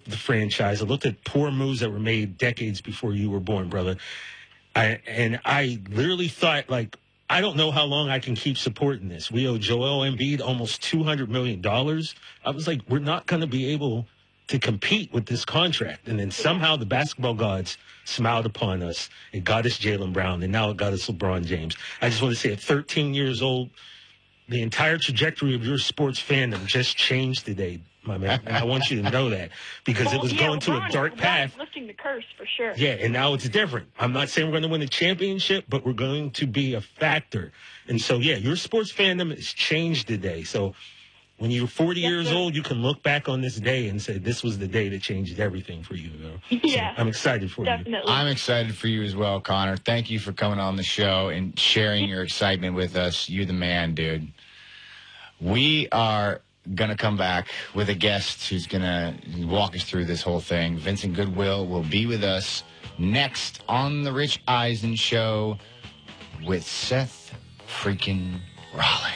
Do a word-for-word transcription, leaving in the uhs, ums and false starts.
the franchise. I looked at poor moves that were made decades before you were born, brother. I, and I literally thought, like, I don't know how long I can keep supporting this. We owe Joel Embiid almost two hundred million dollars. I was like, we're not going to be able to compete with this contract. And then somehow the basketball gods smiled upon us. It got us Jaylen Brown, and now it got us LeBron James. I just want to say at thirteen years old, the entire trajectory of your sports fandom just changed today, my man. And I want you to know that because well, it was yeah, going LeBron, to a dark LeBron's path. lifting the curse for sure. Yeah, and now it's different. I'm not saying we're going to win a championship, but we're going to be a factor. And so, yeah, your sports fandom has changed today. So when you're forty yes, years sir. old, you can look back on this day and say, this was the day that changed everything for you. you know? Yeah. So I'm excited for definitely. you. I'm excited for you as well, Connor. Thank you for coming on the show and sharing your excitement with us. You're the man, dude. We are going to come back with a guest who's going to walk us through this whole thing. Vincent Goodwill will be with us next on The Rich Eisen Show with Seth freaking Rollins.